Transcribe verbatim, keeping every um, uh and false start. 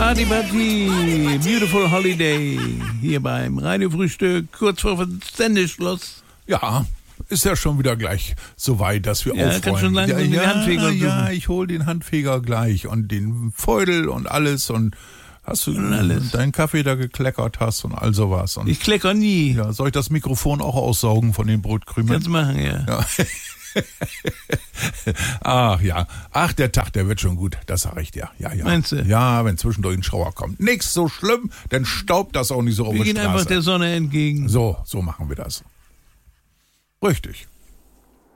Party, Party, Beautiful Holiday, hier beim Radiofrühstück, kurz vor Sendeschluss. Ja, ist ja schon wieder gleich so weit, dass wir ja, aufräumen. Kannst schon langsam ja, den ja, Handfeger ja, suchen. ich hol den Handfeger gleich und den Feudel und alles und hast du und alles. deinen Kaffee da gekleckert hast und all sowas. Und ich klecker nie. ja, soll ich das Mikrofon auch aussaugen von den Brotkrümeln? Kannst machen, ja. ja. Ach ja, ach der Tag, der wird schon gut, das sag ich dir. Ja, ja. Meinst du? Ja, wenn zwischendurch ein Schauer kommt. Nichts so schlimm, dann staubt das auch nicht so auf Wir der gehen Straße. einfach der Sonne entgegen. So, so machen wir das. Richtig.